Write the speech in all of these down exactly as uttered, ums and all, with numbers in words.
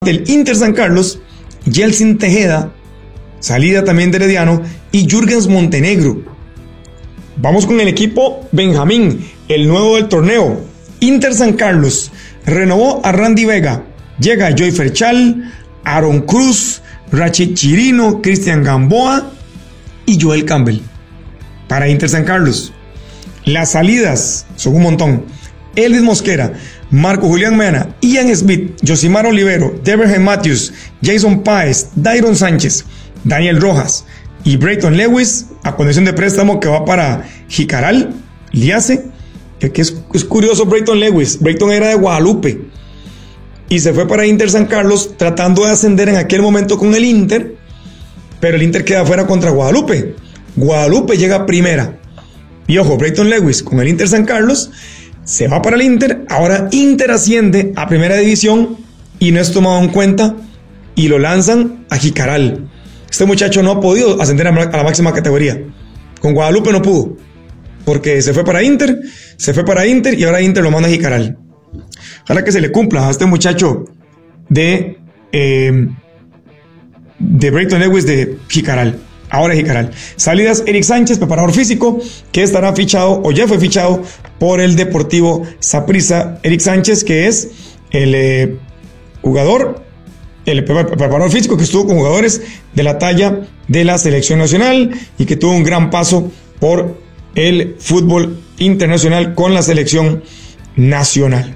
del Inter San Carlos, Yeltsin Tejeda, salida también de Herediano, y Jürgens Montenegro. Vamos con el equipo Benjamín, el nuevo del torneo. Inter San Carlos renovó a Randy Vega, llega Joy Ferchal, Aaron Cruz, Rachid Chirino, Cristian Gamboa y Joel Campbell para Inter San Carlos. Las salidas son un montón. Elvis Mosquera, Marco Julián Mena, Ian Smith, Josimar Olivero, Deverham Matthews, Jason Páez, Dairon Sánchez, Daniel Rojas y Brayton Lewis a condición de préstamo que va para Jicaral, Liace, que es, es curioso. Brayton Lewis, Brayton era de Guadalupe y se fue para Inter San Carlos tratando de ascender en aquel momento con el Inter, pero el Inter queda fuera contra Guadalupe. Guadalupe llega a primera y ojo, Brayton Lewis con el Inter San Carlos se va para el Inter. Ahora Inter asciende a primera división y no es tomado en cuenta y lo lanzan a Jicaral. Este muchacho no ha podido ascender a la máxima categoría. Con Guadalupe no pudo, porque se fue para Inter, se fue para Inter y ahora Inter lo manda a Jicaral. Ojalá que se le cumpla a este muchacho de, eh, de Brayton Lewis de Jicaral. Ahora Jicaral. Salidas: Eric Sánchez, preparador físico, que estará fichado o ya fue fichado por el Deportivo Saprissa. Eric Sánchez, que es el eh, jugador, el preparador físico que estuvo con jugadores de la talla de la selección nacional y que tuvo un gran paso por el fútbol internacional con la selección nacional.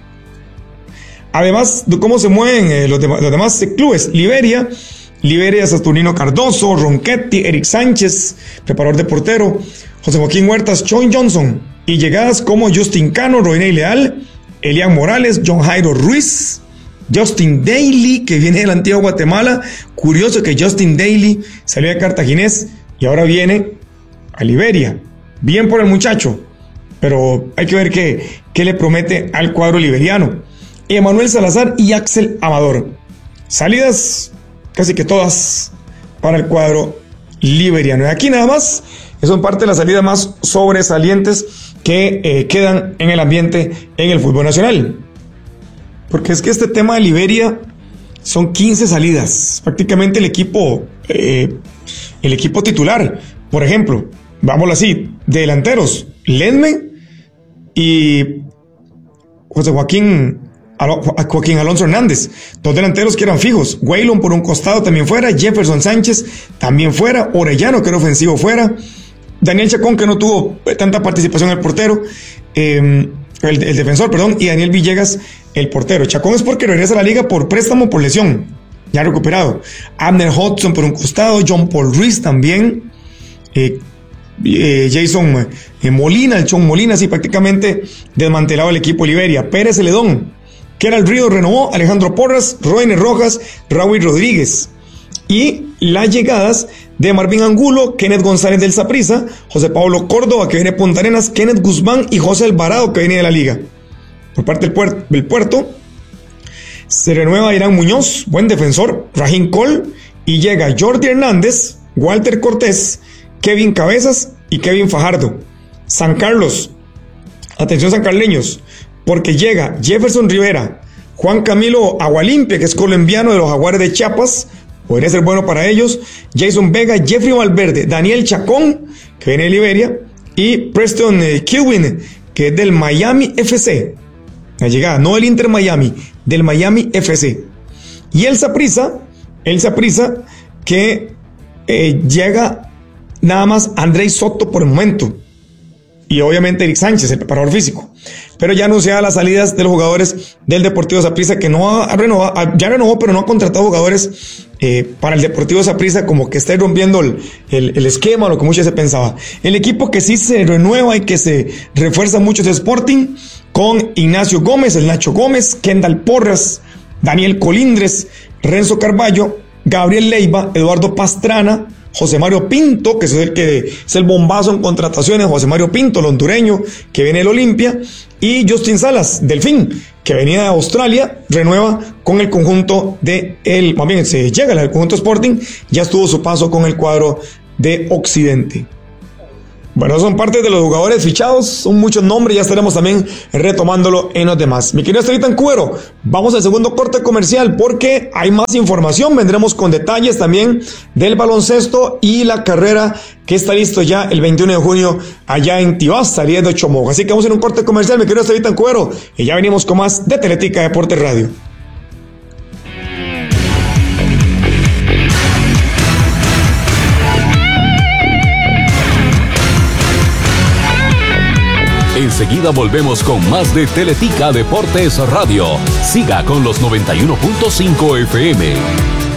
Además de cómo se mueven eh, los, de, los demás clubes: Liberia, Liberia, Saturnino Cardoso, Ronchetti, Eric Sánchez, preparador de portero, José Joaquín Huertas, Sean Johnson, y llegadas como Justin Cano, Roiney Leal, Elian Morales, John Jairo Ruiz, Justin Daly, que viene de la antigua Guatemala. Curioso que Justin Daly salió de Cartaginés y ahora viene a Liberia. Bien por el muchacho, pero hay que ver qué, qué le promete al cuadro liberiano. Emanuel Salazar y Axel Amador. Salidas casi que todas para el cuadro liberiano. Y aquí nada más, son parte de las salidas más sobresalientes que eh, quedan en el ambiente en el fútbol nacional. Porque es que este tema de Liberia son quince salidas, prácticamente el equipo, eh, el equipo titular. Por ejemplo, vámonos así, delanteros, Ledme y José Joaquín, Joaquín Alonso Hernández, dos delanteros que eran fijos. Waylon por un costado también fuera, Jefferson Sánchez también fuera, Orellano que era ofensivo fuera, Daniel Chacón que no tuvo tanta participación en el portero, eh, el, el defensor, perdón, y Daniel Villegas el portero. Chacón es porque regresa a la liga por préstamo por lesión, ya recuperado. Abner Hudson por un costado, John Paul Ruiz también, eh, eh, Jason eh, Molina, el Chon Molina, así prácticamente desmantelado el equipo Liberia. Pérez Celedón, que era el Río, renovó, Alejandro Porras, Roiner Rojas, Raúl Rodríguez. Y las llegadas de Marvin Angulo, Kenneth González del Saprissa, José Pablo Córdoba, que viene de Punta Arenas, Kenneth Guzmán y José Alvarado, que viene de la liga. Por parte del, puer- del puerto, se renueva Irán Muñoz, buen defensor, Raheem Cole, y llega Jordi Hernández, Walter Cortés, Kevin Cabezas y Kevin Fajardo. San Carlos, atención sancarleños, porque llega Jefferson Rivera, Juan Camilo Agualimpia, que es colombiano de los Jaguares de Chiapas, podría ser bueno para ellos, Jason Vega, Jeffrey Valverde, Daniel Chacón, que viene de Liberia, y Preston eh, Kilwin, que es del Miami F C. La llegada, no del Inter Miami, del Miami F C. Y el Saprissa, el Saprissa, que eh, llega nada más Andrei Soto por el momento. Y obviamente Eric Sánchez, el preparador físico. Pero ya anunciaba las salidas de los jugadores del Deportivo Saprissa, que no ha renovado, ya renovó, pero no ha contratado jugadores eh, para el Deportivo Saprissa, como que está rompiendo el, el, el esquema, lo que mucho se pensaba. El equipo que sí se renueva y que se refuerza mucho es Sporting, con Ignacio Gómez, el Nacho Gómez, Kendall Porras, Daniel Colindres, Renzo Carballo, Gabriel Leiva, Eduardo Pastrana, José Mario Pinto, que es el que es el bombazo en contrataciones, José Mario Pinto, el hondureño, que viene del Olimpia, y Justin Salas, Delfín, que venía de Australia, renueva con el conjunto de el, más bien se llega al conjunto Sporting, ya estuvo su paso con el cuadro de Occidente. Bueno, son parte de los jugadores fichados, son muchos nombres, ya estaremos también retomándolo en los demás. Mi querido Esteban Cuero, vamos al segundo corte comercial porque hay más información, vendremos con detalles también del baloncesto y la carrera que está listo ya el veintiuno de junio allá en Tibás, salida de Chomoc. Así que vamos a ir a un corte comercial, mi querido Esteban Cuero, y ya venimos con más de Teletica Deportes Radio. Enseguida volvemos con más de Teletica Deportes Radio. Siga con los noventa y uno punto cinco F M.